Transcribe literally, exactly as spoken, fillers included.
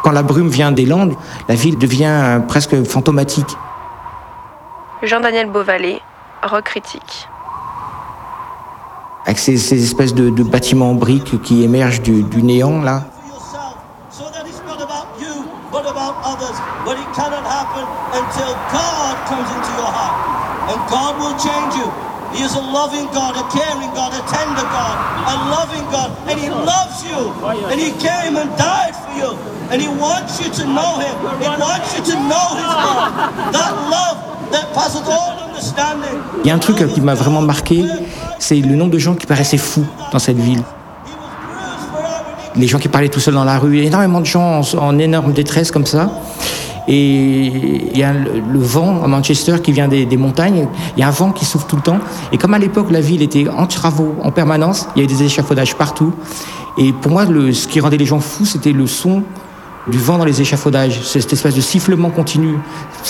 Quand la brume vient des Landes, la ville devient presque fantomatique. Jean-Daniel Beauvalet, rock critique. Avec ces, ces espèces de, de bâtiments en briques qui émergent du, du néant, là. He is a loving God, a caring God, a tender God, a loving God, and He loves you, and He came and died for you, and He wants you to know Him, He wants you to know His love, that love that passes all understanding. Il y a un truc qui m'a vraiment marqué, c'est le nombre de gens qui paraissaient fous dans cette ville. Les gens qui parlaient tout seuls dans la rue, énormément de gens en, en énorme détresse comme ça. Et il y a le, le vent à Manchester qui vient des, des montagnes, il y a un vent qui souffle tout le temps. Et comme à l'époque la ville était en travaux en permanence, il y avait des échafaudages partout. Et pour moi, le, ce qui rendait les gens fous, c'était le son du vent dans les échafaudages, cette espèce de sifflement continu.